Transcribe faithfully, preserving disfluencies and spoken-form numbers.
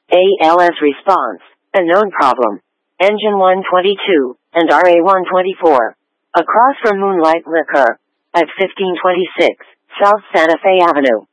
A L S response, a known problem. Engine one twenty-two, and R A one twenty-four. Across from Moonlight Liquor, at fifteen twenty-six, South Santa Fe Avenue.